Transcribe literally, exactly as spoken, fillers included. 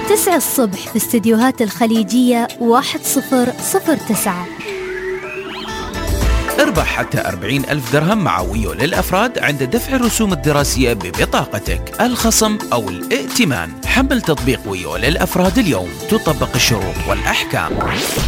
تسعة الصبح في استديوهات الخليجية واحد صفر صفر تسعة. اربح حتى أربعين ألف درهم مع ويو للأفراد عند دفع الرسوم الدراسية ببطاقتك، الخصم أو الائتمان. حمل تطبيق ويو للأفراد اليوم، تطبق الشروط والأحكام.